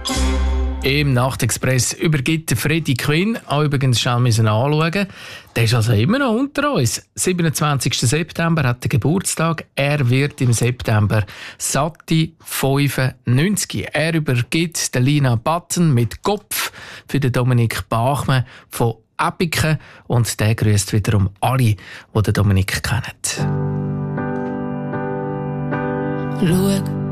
Im Nachtexpress übergibt Freddie Quinn, auch übrigens schon anschauen. Der ist also immer noch unter uns. 27. September hat er Geburtstag. Er wird im September satte 95. Er übergibt der Lina Button mit Kopf für den Dominik Bachmann von Epiken und der grüßt wiederum alle, die den Dominik kennen. Schau.